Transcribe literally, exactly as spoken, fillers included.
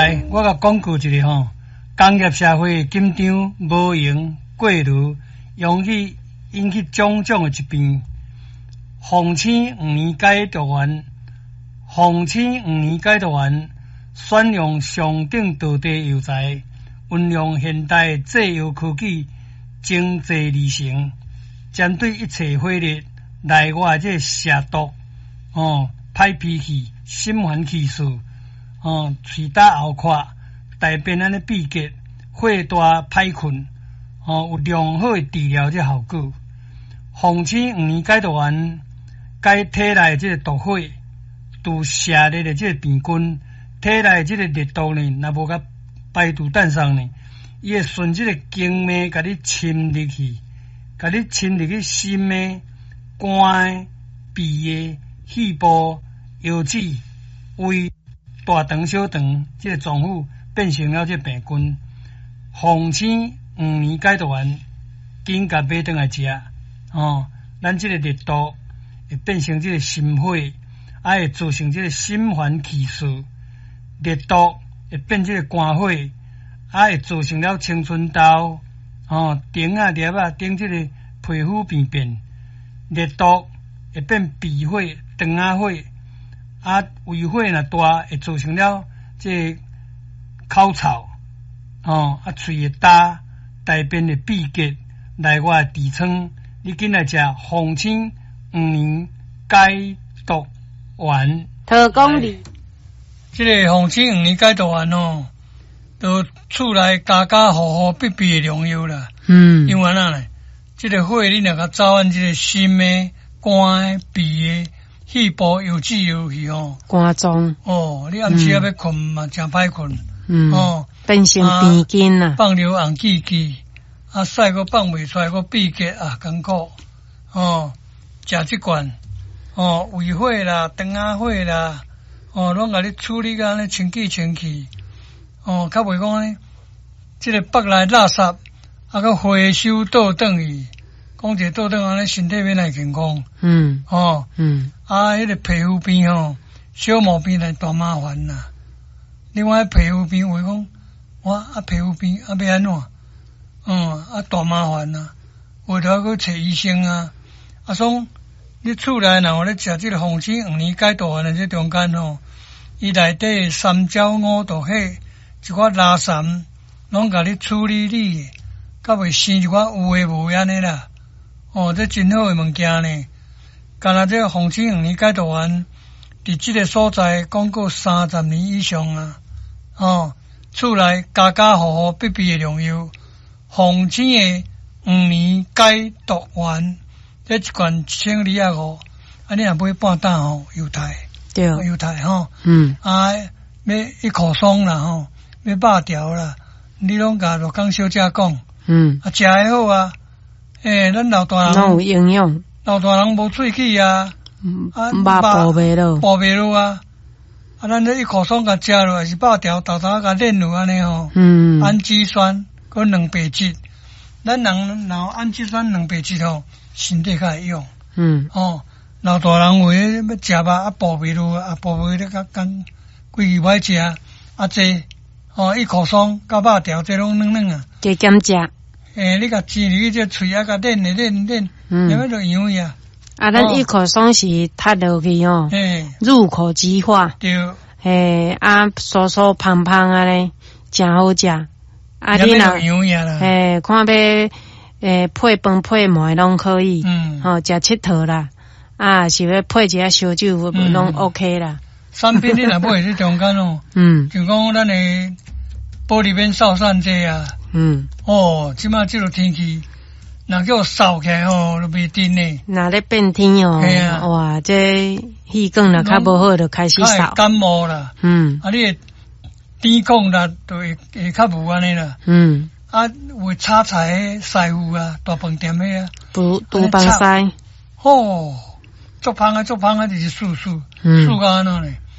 来，我甲讲过一个吼，工业社会紧张无闲过炉，容易引起种种的疾病。防青五年解毒丸，防青五年解毒丸选用上等道地药材，运用现代制药科技，精制而成，针对一切火热内外这蛇毒、哦歹脾气、心烦气数、哦喙焦喉渴、大便安尼闭结、火大歹困，哦有良好的治疗这效果。防青五年解毒丸解体内这个毒火，除射热的这个病菌，体内这个热毒呢，若无甲排除诞生呢，伊会顺这个经脉甲你侵入去，甲你侵入去心的、肝的、鼻的、肺部、腰子、胃、大肠、小肠这个脏腑变成了这个病菌。防青五年解毒丸，紧甲买转来食哦，咱这个热毒会变成这个心火，啊会造成这个心烦气躁，热毒会变这个肝火，啊会造成了青春痘、哦顶啊粒啊顶这个皮肤病变，热毒会变鼻火、肠仔火，啊胃火若大会造成了这个口臭，哦啊喙会焦，大便会闭结，内外痔疮，你紧来食防青五年解毒丸。 特讲你， 这个防青五年解毒丸哦，都厝内家家户户必备的良药啦。嗯，因为哪呢？这个火你若甲走按这个心的、肝的、鼻的、肺部、腰子腰去哦， 肝脏哦，你暗时啊要困嘛，真歹困。 嗯， 哦， 变成病菌啦， 放流红记记，啊，屎个放袂出来，个闭结啊，艰苦。哦，食即罐，哦，胃火啦、肠仔火啦，哦，拢甲你处理甲安尼清气清气。哦，较袂讲呢，即个腹内垃圾啊，个回收倒转去，讲者倒转安尼身体变来健康。嗯，哦，嗯，啊，迄个皮肤病吼，小毛病来大麻烦啦。另外皮肤病话讲，我啊皮肤病啊要安怎？嗯，啊大麻烦啦，回头去找医生啊。啊，说你厝内若有咧食即个防青五年解毒丸的这中间吼，伊内底三焦五毒火一寡垃圾，拢甲你处理你，甲袂生一寡有诶无安尼啦。哦，这真好诶物件呢。干那这防青五年解毒丸，伫即个所在广告三十年以上啊。哦，厝内家家户户必备诶良药，防青诶五年解毒丸，这一罐一千二啊五，啊你若买半担吼，犹太，对，犹太吼，嗯，啊要一箍爽啦吼，要肉条啦，你拢甲罗讲小姐讲，嗯，啊食诶好啊，诶，咱老大人拢有营养， 老大人无喙齿啊， 嗯，啊肉补袂落， 补袂落啊。啊，咱这一口爽甲食落，是肉条豆豆甲炼落安尼吼，嗯，氨基酸佮蛋白质，咱人若氨基酸、蛋白质吼，身体较会用，嗯，哦，老大人话要食肉啊补袂落啊，补袂落甲讲规日歹食啊这，哦，一口爽甲肉条这拢软软啊， 加减食， 诶，你甲煎入去这喙啊，甲炼炼炼炼，嗯，然后就样呀。 啊，咱一口爽是塌落去哦，入口即化，对，诶，啊，酥酥胖胖啊咧，真好食。啊，你若诶，看要诶配饭配糜拢可以，嗯，吼，食佚佗啦，啊，是要配一下烧酒，拢 OK 啦。 产品你若买这中间哦，嗯，就讲咱诶玻璃面扫散剂啊，嗯，哦，即马即落天气。若叫扫起来吼，都袂甜呢。若咧变天哦，啊、哇，这气管若较无好，就开始扫。感冒啦，嗯，啊，你鼻孔啦，就会会较无安尼啦，嗯，啊，有炒菜师傅啊，大饭店诶啊， 杜杜邦西， 哦，足芳啊，足芳啊，就是素素，素到安怎呢？